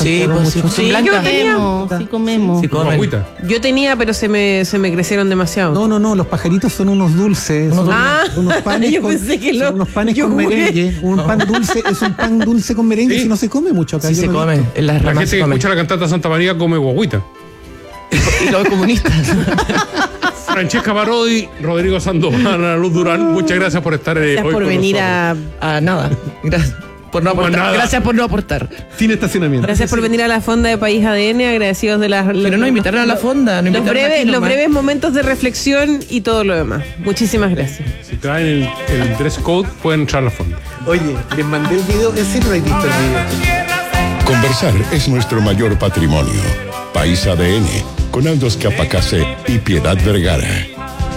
Sí, pues mucho. sí, blanca. Sí comemos. Sí, comen. Agüita. Yo tenía, pero se me crecieron demasiado. No, los pajaritos son unos dulces. Son unos panes yo con, pensé que son unos panes yo con jugué. merengue. Un pan dulce es un pan dulce con merengue. Sí. Si no se come mucho acá. Sí, yo se lo he come. visto. En las La ramas gente se que come. escucha la cantata Santa María come guagüita. Y los comunistas. Francesca Parodi, Rodrigo Sandoval, Ana Luz Durán, muchas gracias por estar Gracias hoy por con venir nosotros. Nada. Gracias por no Pues aportar. nada. Gracias por no aportar. Sin estacionamiento. Gracias por venir a la fonda de País ADN, agradecidos de las... Pero no invitaron a la fonda. No Los invitaron aquí breves, los nomás. breves momentos de reflexión y todo lo demás. Muchísimas gracias. Si traen el dress code, pueden entrar a la fonda. Oye, les mandé el video. ¿En serio no he visto el video? Conversar es nuestro mayor patrimonio. País ADN, con Aldo Escapacase y Piedad Vergara.